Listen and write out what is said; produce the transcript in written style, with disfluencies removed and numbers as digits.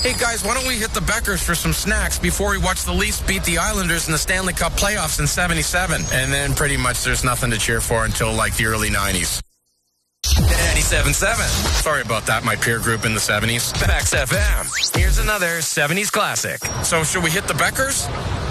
Hey, guys, why don't we hit the Beckers for some snacks before we watch the Leafs beat the Islanders in the Stanley Cup playoffs in 77? And then pretty much there's nothing to cheer for until, like, the early 90s. 97.7. Sorry about that, my peer group in the 70s. Max FM. Here's another 70s classic. So should we hit the Beckers?